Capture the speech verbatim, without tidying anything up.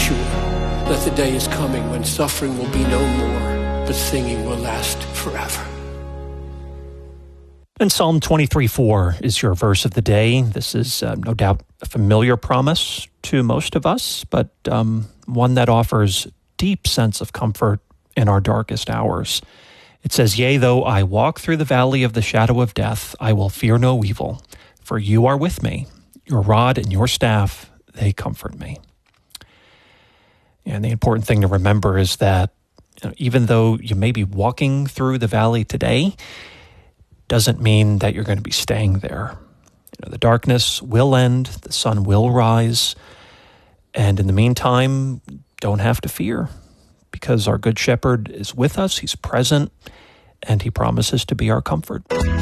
sure that the day is coming when suffering will be no more, but singing will last forever. And Psalm twenty-three four is your verse of the day. This is uh, no doubt a familiar promise to most of us, but um, one that offers deep sense of comfort in our darkest hours. It says, "Yea, though I walk through the valley of the shadow of death, I will fear no evil, for you are with me. Your rod and your staff, they comfort me." And the important thing to remember is that, you know, even though you may be walking through the valley today, doesn't mean that you're going to be staying there. You know, the darkness will end, the sun will rise, and in the meantime, don't have to fear, because our Good Shepherd is with us, he's present, and he promises to be our comfort.